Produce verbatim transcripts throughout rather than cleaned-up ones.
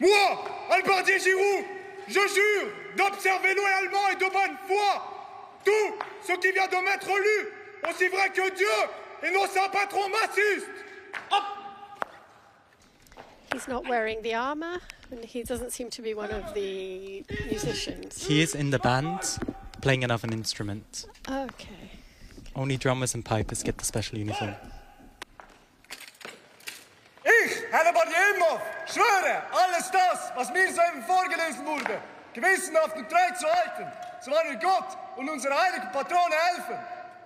Moi, Albardier Giroud, je jure d'observer loyalement et de bonne foi tout ce qui vient de m'être lu, aussi vrai que Dieu et nos saints patrons massistes. He's not wearing the armour, and he doesn't seem to be one of the musicians. He is in the band, playing another instrument. Okay. Only drummers and pipers get the special uniform. Ich, Herr Bardier Imhoff, schwöre, alles das, was mir soeben vorgelesen wurde, gewissenhaft und treu zu halten, so wahr mir Gott und unsere heiligen Patrone helfen.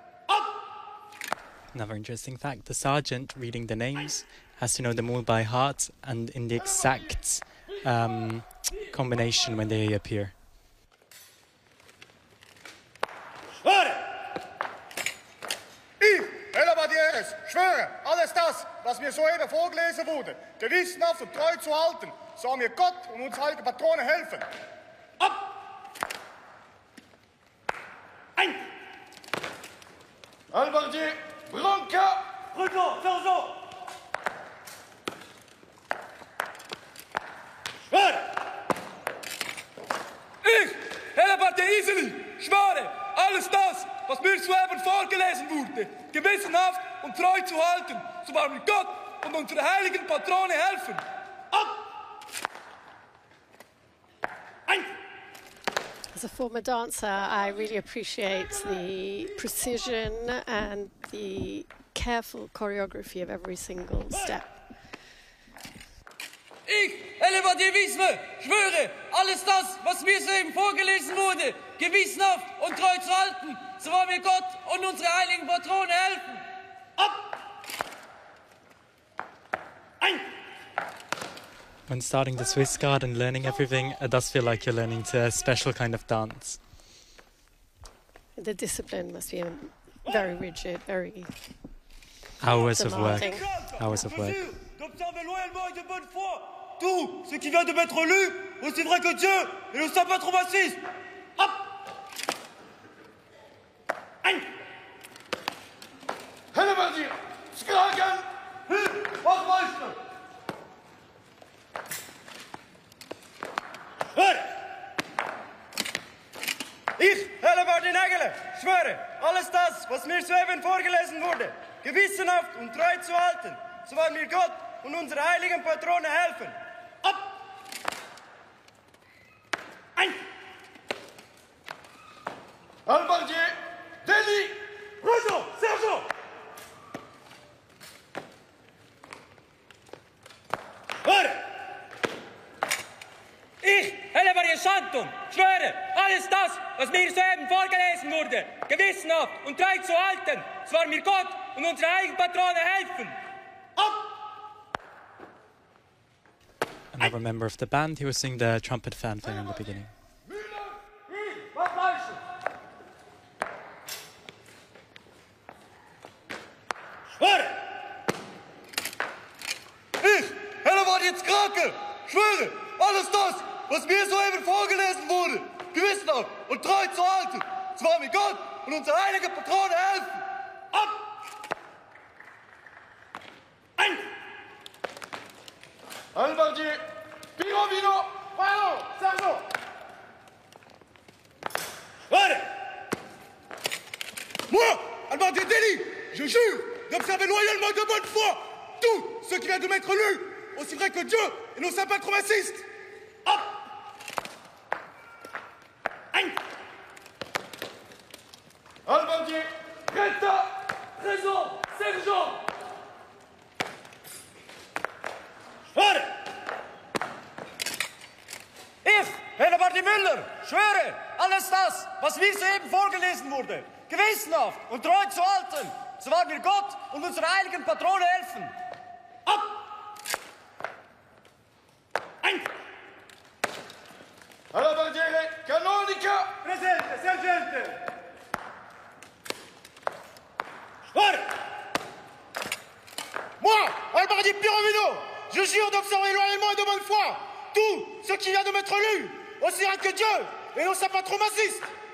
Another interesting fact, the sergeant reading the names has to know them all by heart and in the exact um, combination when they appear. Schwöre! Ich, Herr Bardiers, schwöre, alles das, was mir soeben vorgelesen wurde, gewissenhaft und treu zu halten, so mir Gott und unsere heiligen Patrone helfen. Ab! Ein! Albardier, Branca! Prud'hon, Sergeant! Schwöre! Ich, Herr Bardier Iseli, schwöre, alles das, was mir soeben vorgelesen wurde, gewissenhaft und treu zu halten, so wahr mir Gott und unsere heiligen Patrone helfen. Ab! Ein! As a former dancer, I really appreciate the precision and the careful choreography of every single step. Ich, Elevadir Wiesme, schwöre, alles das, was mir soeben vorgelesen wurde, gewissenhaft und treu zu halten, so wahr mir Gott und unsere heiligen Patrone helfen. Ab! Ein! When starting the Swiss Guard and learning everything, it does feel like you're learning to a special kind of dance. The discipline must be very rigid, very Hours of work. demanding. Hours of work. D'observer loyalement et de bonne foi tout ce qui vient de m'être lu, aussi vrai que Dieu et le saint patron massiste. Hop! Ein! Hellebardier! Skragen! Hin! Wachmeister! Schwöre! Ich, Hellebardier Nägele, schwöre, alles das, was mir soeben vorgelesen wurde, gewissenhaft und treu zu halten, so wahr mir Gott und unsere heiligen Patrone helfen. Ab! Ein! Albardier, Deli, Prud'hon, Sergeant! Schwöre! Ich, Elevadir Santum, schwöre, alles das, was mir soeben vorgelesen wurde, gewissenhaft und treu zu halten, so wahr mir Gott und unsere heiligen Patrone helfen. Ab! Another member of the band, he was singing the trumpet fanfare in the beginning. Schwöre! Ich, Hellebardier Krake, schwöre, alles das, was mir soeben vorgelesen wurde, gewissenhaft und treu zu halten, so wahr mir Gott und unsere heiligen Patrone helfen. Ab! Ein! Albardier, Pirovino, Palo, Sergeant! Schwöre! Moi, Albardier Deli, je jure d'observer loyalement de bonne foi tout ce qui vient de m'être lu, aussi vrai que Dieu et nos saints patrons massistes. Hop! Ein! Albardier, Greta, Présent, Sergeant! Schwöre! Ich, Hellebardier Müller, schwöre, alles das, was mir soeben vorgelesen wurde, gewissenhaft und treu zu halten, so wahr mir Gott und unsere heiligen Patrone helfen. Ab! Ein! Alabardiere, Canonica, presente, sergente! Schwöre! Moi, Albardier Pirovino, je jure d'observer loyalement et de bonne foi tout ce qui vient de m'être lu, aussi rien que Dieu et nos saints patrons massistes.